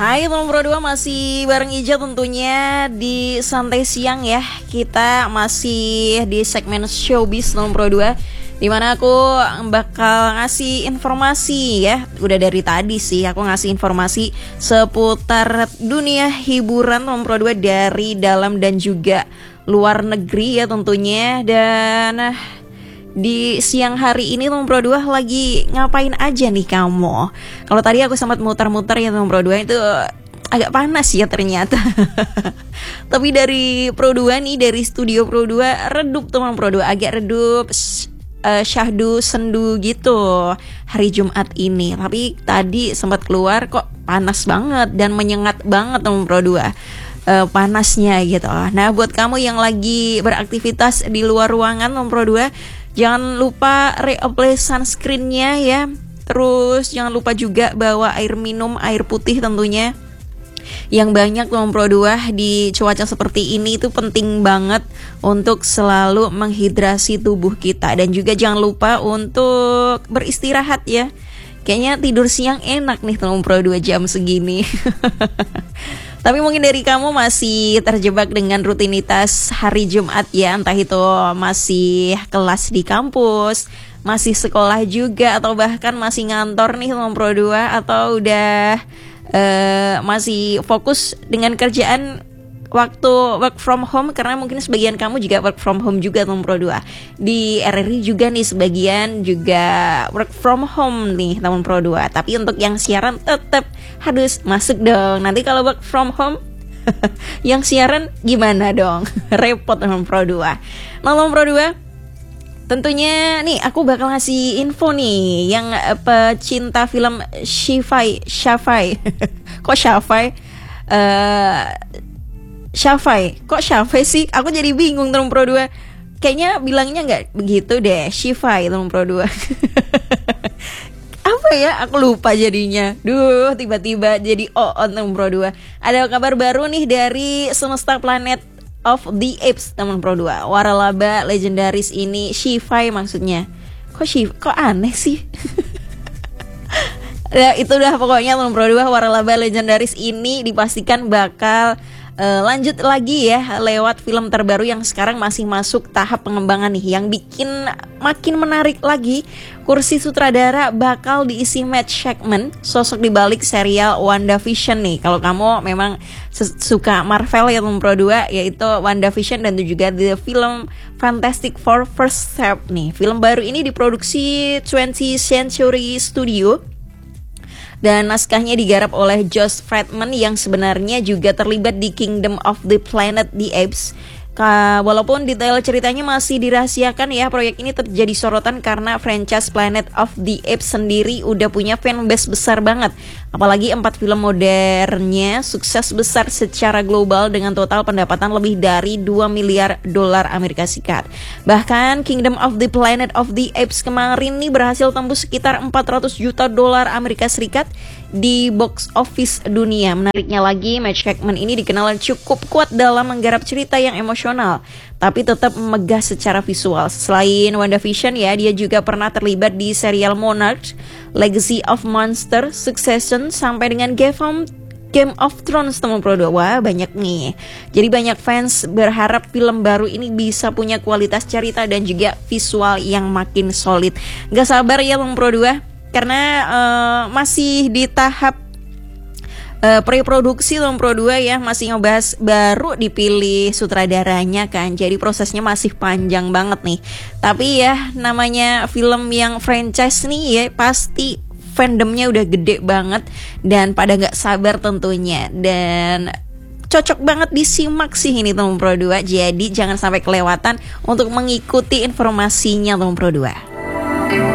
Hai teman Pro 2, masih bareng Ija tentunya di Santai Siang ya. Kita masih di segmen Showbiz teman Pro 2, dimana aku bakal ngasih informasi ya. Udah dari tadi sih aku ngasih informasi seputar dunia hiburan teman Pro 2 dari dalam dan juga luar negeri ya tentunya. Dan di siang hari ini teman Pro 2 lagi ngapain aja nih kamu? Kalau tadi aku sempat muter-muter ya teman Pro 2, itu agak panas ya ternyata. Tapi dari Pro 2 nih, dari studio Pro 2 redup teman Pro 2, agak redup, syahdu sendu gitu hari Jumat ini. Tapi tadi sempat keluar kok panas banget dan menyengat banget teman Pro 2. Panasnya gitu. Nah, buat kamu yang lagi beraktivitas di luar ruangan teman Pro 2, jangan lupa reapply sunscreen-nya ya. Terus jangan lupa juga bawa air minum, air putih tentunya yang banyak teman Pro 2. Di cuaca seperti ini itu penting banget untuk selalu menghidrasi tubuh kita. Dan juga jangan lupa untuk beristirahat ya. Kayaknya tidur siang enak nih teman Pro 2 jam segini. Tapi mungkin dari kamu masih terjebak dengan rutinitas hari Jumat ya. Entah itu masih kelas di kampus, masih sekolah juga, atau bahkan masih ngantor nih teman Pro 2, atau udah masih fokus dengan kerjaan waktu work from home. Karena mungkin sebagian kamu juga work from home juga teman Pro 2. Di RRI juga nih sebagian juga work from home nih teman Pro 2. Tapi untuk yang siaran tetap harus masuk dong. Nanti kalau work from home yang siaran gimana dong? Repot teman Pro 2. Nah teman Pro 2, tentunya nih aku bakal ngasih info nih yang pecinta film Syafai kok Syafai? Syafai, kok Syafai sih? Aku jadi bingung teman Pro 2. Kayaknya bilangnya nggak begitu deh, Syafai teman Pro 2. Apa ya? Aku lupa jadinya. Duh, tiba-tiba jadi teman Pro 2. Ada kabar baru nih dari semesta Planet of the Apes teman Pro 2. Waralaba legendaris ini, Syafai maksudnya. Kok aneh sih? Ya, itu udah pokoknya teman Pro 2, waralaba legendaris ini dipastikan bakal lanjut lagi ya lewat film terbaru yang sekarang masih masuk tahap pengembangan nih. Yang bikin makin menarik lagi, kursi sutradara bakal diisi Matt Shakman, sosok dibalik serial WandaVision nih. Kalau kamu memang suka Marvel ya teman Pro 2, yaitu WandaVision dan juga the film Fantastic Four First Step nih. Film baru ini diproduksi 20th Century Studio dan naskahnya digarap oleh Josh Friedman yang sebenarnya juga terlibat di Kingdom of the Planet the Apes. Walaupun detail ceritanya masih dirahasiakan ya, proyek ini terjadi sorotan karena franchise Planet of the Apes sendiri udah punya fanbase besar banget. Apalagi 4 film modernnya sukses besar secara global dengan total pendapatan lebih dari 2 miliar dolar Amerika Serikat. Bahkan Kingdom of the Planet of the Apes kemarin nih berhasil tembus sekitar 400 juta dolar Amerika Serikat di box office dunia. Menariknya lagi, Matt Shakman ini dikenal cukup kuat dalam menggarap cerita yang emosional, tapi tetap megah secara visual. Selain WandaVision ya, dia juga pernah terlibat di serial Monarch, Legacy of Monster, Succession, sampai dengan Game of Thrones teman Pro 2. Wah, banyak nih. Jadi banyak fans berharap film baru ini bisa punya kualitas cerita dan juga visual yang makin solid. Gak sabar ya teman Pro 2, karena masih di tahap pre-produksi teman Pro 2 ya, masih ngebahas, baru dipilih sutradaranya kan. Jadi prosesnya masih panjang banget nih. Tapi ya namanya film yang franchise nih ya, pasti fandomnya udah gede banget dan pada gak sabar tentunya. Dan cocok banget disimak sih ini teman Pro 2. Jadi jangan sampai kelewatan untuk mengikuti informasinya teman Pro 2.